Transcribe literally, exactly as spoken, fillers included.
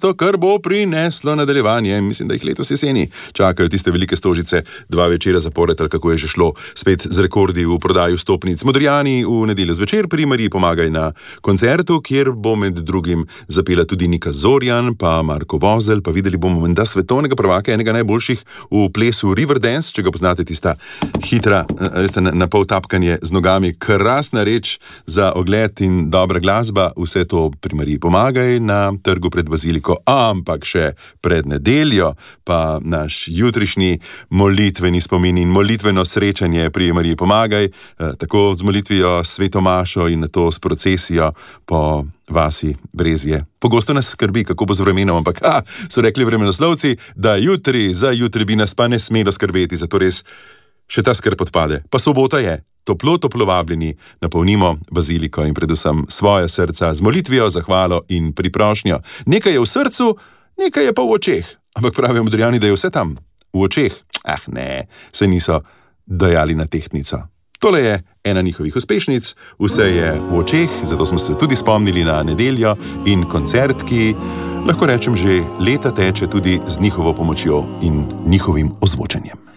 mesto, kar bo prineslo nadaljevanje. Mislim, da jih letos jeseni čakajo tiste velike stožice, dva večera zapored, ali kako je že šlo, spet z rekordi v prodaji vstopnic. Modrijani v nedeljo zvečer pri Mariji Pomagaj na koncertu, kjer bo med drugim zapela tudi Nika Zorjan, pa Marko Vozelj, pa videli bomo menda svetovnega prvaka, enega najboljših v plesu Riverdance, če ga poznate, tista hitra, veste, na pol tapkanje z nogami, krasna reč za ogled in dobra glasba, vse to pri Mariji Pomagaj na trgu pred Baziliko, ampak še pred nedeljo pa naš jutrišnji molitveni spomin in molitveno srečanje pri Mariji Pomagaj, tako z molitvijo Sveto mašo in nato s procesijo po vasi Brezje. Pogosto nas skrbi, kako bo z vremenom, ampak a, so rekli vremenoslovci, da jutri, za jutri bi nas pa ne smelo skrbeti, zato res še ta skrb odpade. Pa sobota je. Toplo, toplo vabljeni, napolnimo Baziliko in predvsem svoja srca z molitvijo, zahvalo in priprošnjo. Nekaj je v srcu, nekaj je pa v očeh. Ampak pravijo Modrijani, da je vse tam, v očeh. Ah ne, se niso dajali na tehtnico. Tole je ena njihovih uspešnic, vse je v očeh, zato smo se tudi spomnili na nedeljo in koncert, ki, lahko rečem, že leta teče tudi z njihovo pomočjo in njihovim ozvočenjem.